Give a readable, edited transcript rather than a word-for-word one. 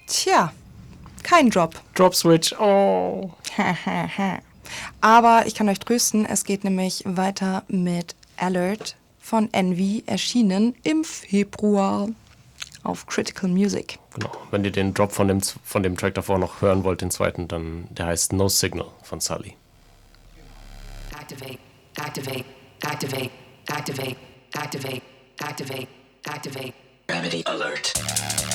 Tja, kein Drop. Drop Switch, oh. Aber ich kann euch trösten, es geht nämlich weiter mit Alert von Envy, erschienen im Februar auf Critical Music. Genau, wenn ihr den Drop von dem Track davor noch hören wollt, den zweiten, dann der heißt No Signal von Sully. Activate, activate, activate, activate, activate, activate, activate. Gravity alert.